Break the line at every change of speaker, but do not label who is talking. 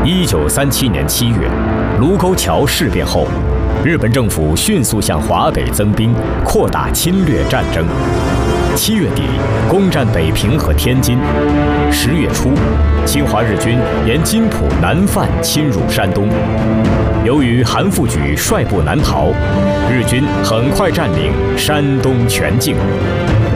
1937年7月，卢沟桥事变后，日本政府迅速向华北增兵，扩大侵略战争。7月底，攻占北平和天津。10月初，侵华日军沿津浦南犯侵入山东。由于韩复榘率部南逃，日军很快占领山东全境。